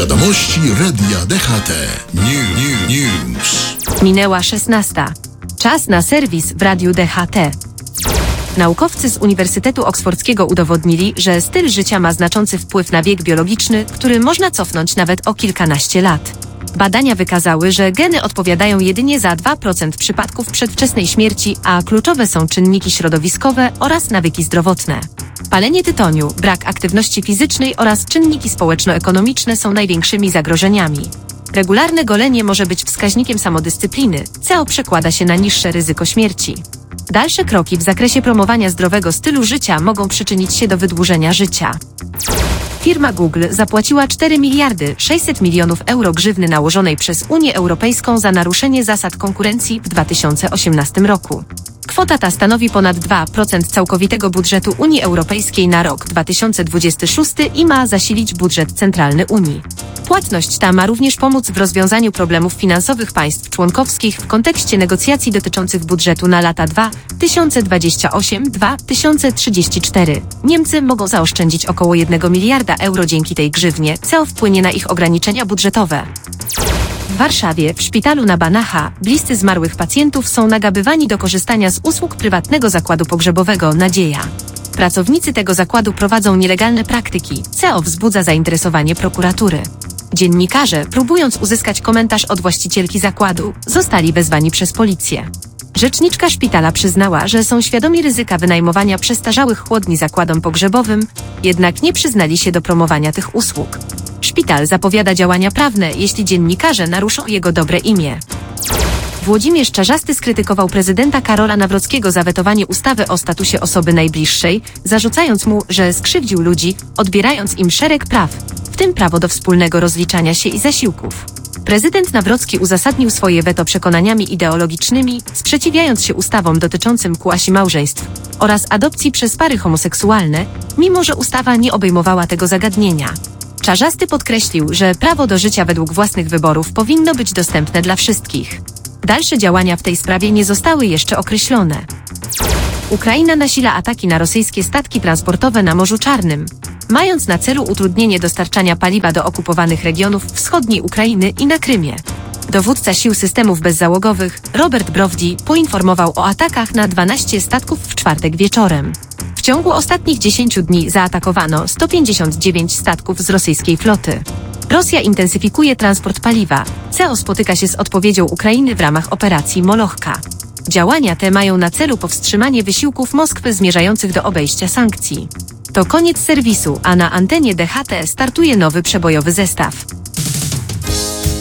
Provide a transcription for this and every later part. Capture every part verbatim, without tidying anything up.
Wiadomości Radia D H T. New, new, news. Minęła szesnasta. Czas na serwis w Radiu D H T. Naukowcy z Uniwersytetu Oksfordzkiego udowodnili, że styl życia ma znaczący wpływ na wiek biologiczny, który można cofnąć nawet o kilkanaście lat. Badania wykazały, że geny odpowiadają jedynie za dwa procent przypadków przedwczesnej śmierci, a kluczowe są czynniki środowiskowe oraz nawyki zdrowotne. Palenie tytoniu, brak aktywności fizycznej oraz czynniki społeczno-ekonomiczne są największymi zagrożeniami. Regularne golenie może być wskaźnikiem samodyscypliny, co przekłada się na niższe ryzyko śmierci. Dalsze kroki w zakresie promowania zdrowego stylu życia mogą przyczynić się do wydłużenia życia. Firma Google zapłaciła cztery miliardy sześćset milionów euro grzywny nałożonej przez Unię Europejską za naruszenie zasad konkurencji w dwa tysiące osiemnastym roku. Kwota ta stanowi ponad dwa procent całkowitego budżetu Unii Europejskiej na rok dwa tysiące dwudziesty szósty i ma zasilić budżet centralny Unii. Płatność ta ma również pomóc w rozwiązaniu problemów finansowych państw członkowskich w kontekście negocjacji dotyczących budżetu na lata dwa tysiące dwudziesty ósmy do dwa tysiące trzydziestego czwartego. Niemcy mogą zaoszczędzić około jednego miliarda euro dzięki tej grzywnie, co wpłynie na ich ograniczenia budżetowe. W Warszawie, w szpitalu na Banacha, bliscy zmarłych pacjentów są nagabywani do korzystania z usług prywatnego zakładu pogrzebowego Nadzieja. Pracownicy tego zakładu prowadzą nielegalne praktyki, co wzbudza zainteresowanie prokuratury. Dziennikarze, próbując uzyskać komentarz od właścicielki zakładu, zostali wezwani przez policję. Rzeczniczka szpitala przyznała, że są świadomi ryzyka wynajmowania przestarzałych chłodni zakładom pogrzebowym, jednak nie przyznali się do promowania tych usług. Szpital zapowiada działania prawne, jeśli dziennikarze naruszą jego dobre imię. Włodzimierz Czarzasty skrytykował prezydenta Karola Nawrockiego za wetowanie ustawy o statusie osoby najbliższej, zarzucając mu, że skrzywdził ludzi, odbierając im szereg praw, w tym prawo do wspólnego rozliczania się i zasiłków. Prezydent Nawrocki uzasadnił swoje weto przekonaniami ideologicznymi, sprzeciwiając się ustawom dotyczącym kuasi małżeństw oraz adopcji przez pary homoseksualne, mimo że ustawa nie obejmowała tego zagadnienia. Czarzasty podkreślił, że prawo do życia według własnych wyborów powinno być dostępne dla wszystkich. Dalsze działania w tej sprawie nie zostały jeszcze określone. Ukraina nasila ataki na rosyjskie statki transportowe na Morzu Czarnym, mając na celu utrudnienie dostarczania paliwa do okupowanych regionów wschodniej Ukrainy i na Krymie. Dowódca sił systemów bezzałogowych, Robert Browdi, poinformował o atakach na dwanaście statków w czwartek wieczorem. W ciągu ostatnich dziesięciu dni zaatakowano sto pięćdziesiąt dziewięć statków z rosyjskiej floty. Rosja intensyfikuje transport paliwa, co spotyka się z odpowiedzią Ukrainy w ramach operacji Molochka. Działania te mają na celu powstrzymanie wysiłków Moskwy zmierzających do obejścia sankcji. To koniec serwisu, a na antenie D H T startuje nowy przebojowy zestaw.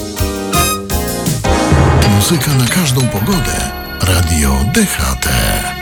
Muzyka na każdą pogodę. Radio D H T.